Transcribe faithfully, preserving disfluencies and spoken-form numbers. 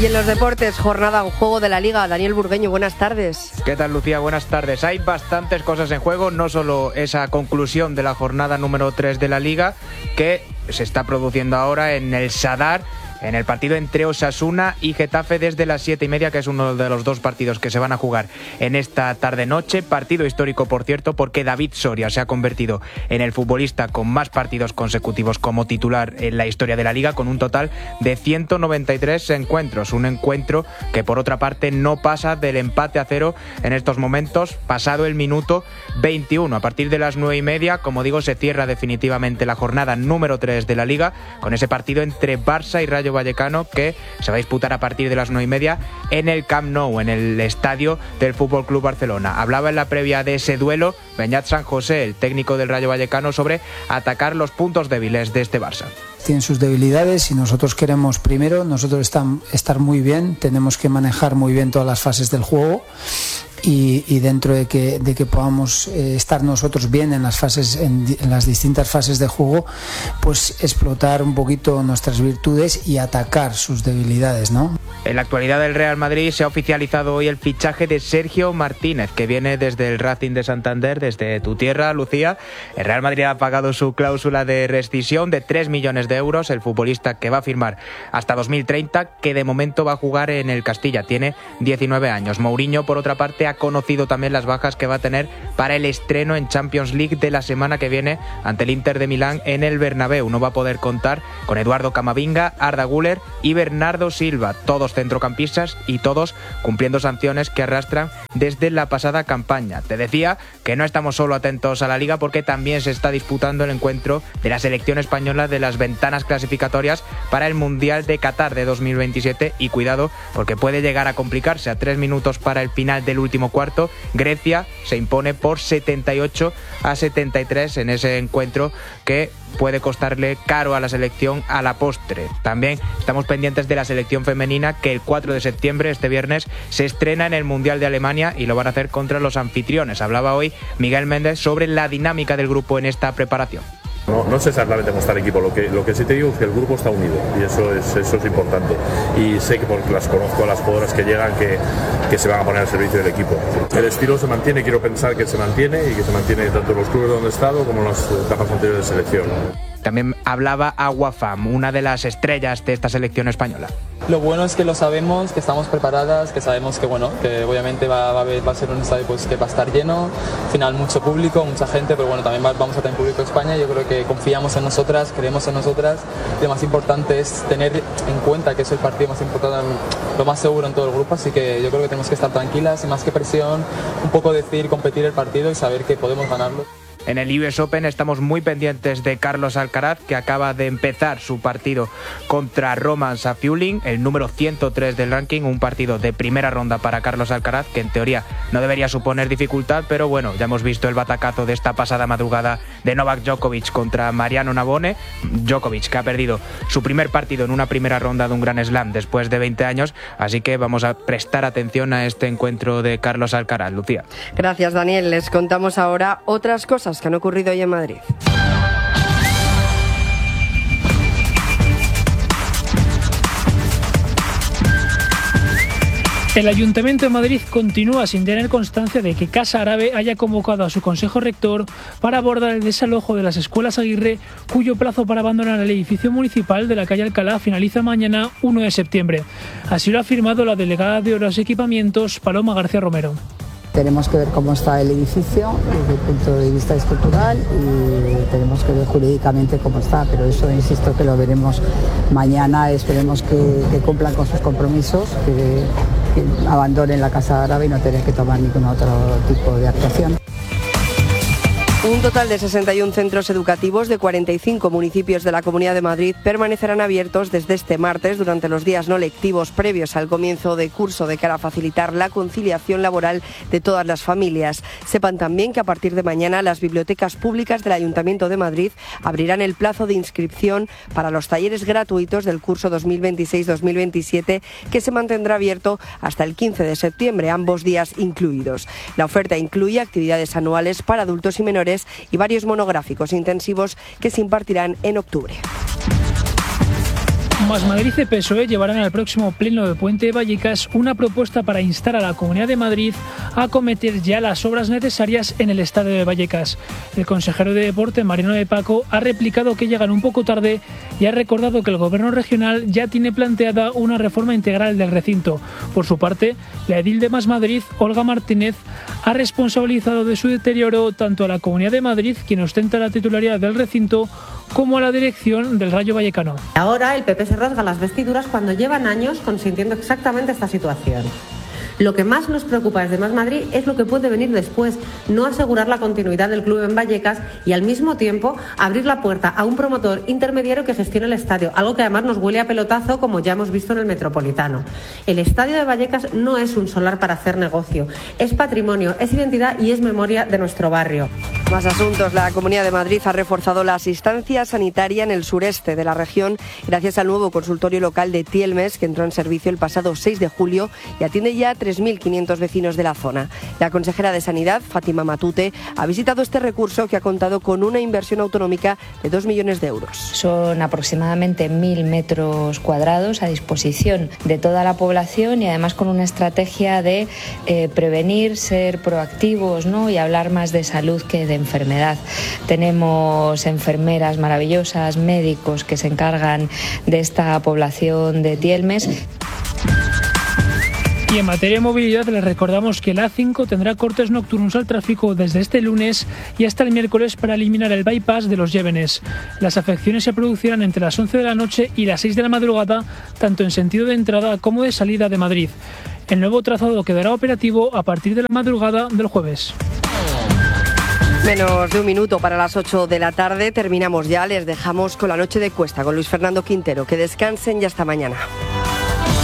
Y en los deportes, jornada en juego de la Liga. Daniel Burgueño, buenas tardes. ¿Qué tal, Lucía? Buenas tardes. Hay bastantes cosas en juego, no solo esa conclusión de la jornada número tres de la Liga, que se está produciendo ahora en el Sadar, en el partido entre Osasuna y Getafe desde las siete y media, que es uno de los dos partidos que se van a jugar en esta tarde-noche. Partido histórico, por cierto, porque David Soria se ha convertido en el futbolista con más partidos consecutivos como titular en la historia de la Liga, con un total de ciento noventa y tres encuentros. Un encuentro que, por otra parte, no pasa del empate a cero en estos momentos, pasado el minuto veintiuno. A partir de las nueve y media, como digo, se cierra definitivamente la jornada número tres de la Liga, con ese partido entre Barça y Rayo Vallecano, que se va a disputar a partir de las nueve y media en el Camp Nou, en el estadio del F C Barcelona. Hablaba en la previa de ese duelo Beñat San José, el técnico del Rayo Vallecano, sobre atacar los puntos débiles de este Barça. Tienen sus debilidades y nosotros queremos primero, nosotros estar, estar muy bien, tenemos que manejar muy bien todas las fases del juego. Y, y dentro de que, de que podamos eh, estar nosotros bien en las fases, en, en las distintas fases de juego, pues explotar un poquito nuestras virtudes y atacar sus debilidades, ¿no? En la actualidad del Real Madrid se ha oficializado hoy el fichaje de Sergio Martínez, que viene desde el Racing de Santander, desde tu tierra, Lucía. El Real Madrid ha pagado su cláusula de rescisión de tres millones de euros, el futbolista que va a firmar hasta dos mil treinta, que de momento va a jugar en el Castilla, tiene diecinueve años. Mourinho, por otra parte, ha conocido también las bajas que va a tener para el estreno en Champions League de la semana que viene ante el Inter de Milán en el Bernabéu. No va a poder contar con Eduardo Camavinga, Arda Güler y Bernardo Silva, todos centrocampistas y todos cumpliendo sanciones que arrastran desde la pasada campaña. Te decía que no estamos solo atentos a la Liga, porque también se está disputando el encuentro de la selección española de las ventanas clasificatorias para el Mundial de Qatar de dos mil veintisiete, y cuidado porque puede llegar a complicarse. A tres minutos para el final del último cuarto, Grecia se impone por setenta y ocho a setenta y tres en ese encuentro que puede costarle caro a la selección a la postre. También estamos pendientes de la selección femenina, que el cuatro de septiembre, este viernes, se estrena en el Mundial de Alemania y lo van a hacer contra los anfitriones. Hablaba hoy Miguel Méndez sobre la dinámica del grupo en esta preparación. No, no sé exactamente cómo está el equipo, lo que, lo que sí te digo es que el grupo está unido y eso es, eso es importante, y sé que porque las conozco a las jugadoras que llegan que, que se van a poner al servicio del equipo. El estilo se mantiene, quiero pensar que se mantiene y que se mantiene tanto en los clubes donde he estado como en las etapas anteriores de selección. También hablaba Aguafam, una de las estrellas de esta selección española. Lo bueno es que lo sabemos, que estamos preparadas, que sabemos que bueno, que obviamente va, va, a, va a ser un estadio pues, que va a estar lleno, al final mucho público, mucha gente, pero bueno, también va, vamos a tener público en España. Yo creo que confiamos en nosotras, creemos en nosotras, y lo más importante es tener en cuenta que es el partido más importante, lo más seguro en todo el grupo, así que yo creo que tenemos que estar tranquilas y más que presión, un poco decir, competir el partido y saber que podemos ganarlo. En el U S Open estamos muy pendientes de Carlos Alcaraz, que acaba de empezar su partido contra Roman Safiullin, el número ciento tres del ranking, un partido de primera ronda para Carlos Alcaraz, que en teoría no debería suponer dificultad, pero bueno, ya hemos visto el batacazo de esta pasada madrugada de Novak Djokovic contra Mariano Navone. Djokovic, que ha perdido su primer partido en una primera ronda de un Grand Slam después de veinte años, así que vamos a prestar atención a este encuentro de Carlos Alcaraz. Lucía. Gracias, Daniel. Les contamos ahora otras cosas que han ocurrido hoy en Madrid. El Ayuntamiento de Madrid continúa sin tener constancia de que Casa Árabe haya convocado a su Consejo Rector para abordar el desalojo de las escuelas Aguirre, cuyo plazo para abandonar el edificio municipal de la calle Alcalá finaliza mañana uno de septiembre. Así lo ha afirmado la delegada de Obras y Equipamientos, Paloma García Romero. Tenemos que ver cómo está el edificio desde el punto de vista estructural y tenemos que ver jurídicamente cómo está, pero eso insisto que lo veremos mañana. Esperemos que, que cumplan con sus compromisos, que, que abandonen la Casa Árabe y no tener que tomar ningún otro tipo de actuación. Un total de sesenta y un centros educativos de cuarenta y cinco municipios de la Comunidad de Madrid permanecerán abiertos desde este martes durante los días no lectivos previos al comienzo de curso, de cara a facilitar la conciliación laboral de todas las familias. Sepan también que a partir de mañana las bibliotecas públicas del Ayuntamiento de Madrid abrirán el plazo de inscripción para los talleres gratuitos del curso dos mil veintiséis dos mil veintisiete, que se mantendrá abierto hasta el quince de septiembre, ambos días incluidos. La oferta incluye actividades anuales para adultos y menores y varios monográficos intensivos que se impartirán en octubre. Más Madrid y P S O E llevarán al próximo pleno de Puente de Vallecas una propuesta para instar a la Comunidad de Madrid a acometer ya las obras necesarias en el estadio de Vallecas. El consejero de Deporte, Mariano de Paco, ha replicado que llegan un poco tarde y ha recordado que el gobierno regional ya tiene planteada una reforma integral del recinto. Por su parte, la edil de Más Madrid, Olga Martínez, ha responsabilizado de su deterioro tanto a la Comunidad de Madrid, quien ostenta la titularidad del recinto, como a la dirección del Rayo Vallecano. Ahora el P P se rasga las vestiduras cuando llevan años consintiendo exactamente esta situación. Lo que más nos preocupa desde Más Madrid es lo que puede venir después, no asegurar la continuidad del club en Vallecas y al mismo tiempo abrir la puerta a un promotor intermediario que gestione el estadio, algo que además nos huele a pelotazo como ya hemos visto en el Metropolitano. El estadio de Vallecas no es un solar para hacer negocio, es patrimonio, es identidad y es memoria de nuestro barrio. Más asuntos. La Comunidad de Madrid ha reforzado la asistencia sanitaria en el sureste de la región gracias al nuevo consultorio local de Tielmes, que entró en servicio el pasado seis de julio y atiende ya a tres mil quinientos vecinos de la zona. La consejera de Sanidad, Fátima Matute, ha visitado este recurso que ha contado con una inversión autonómica de dos millones de euros. Son aproximadamente mil metros cuadrados a disposición de toda la población y además con una estrategia de eh, prevenir, ser proactivos, ¿no? Y hablar más de salud que de enfermedad. Tenemos enfermeras maravillosas, médicos que se encargan de esta población de Tielmes. Y en materia de movilidad les recordamos que la A cinco tendrá cortes nocturnos al tráfico desde este lunes y hasta el miércoles para eliminar el bypass de los Llévenes. Las afecciones se producirán entre las once de la noche y las seis de la madrugada, tanto en sentido de entrada como de salida de Madrid. El nuevo trazado quedará operativo a partir de la madrugada del jueves. Menos de un minuto para las ocho de la tarde. Terminamos ya. Les dejamos con la noche de Cuesta, con Luis Fernando Quintero. Que descansen y hasta mañana.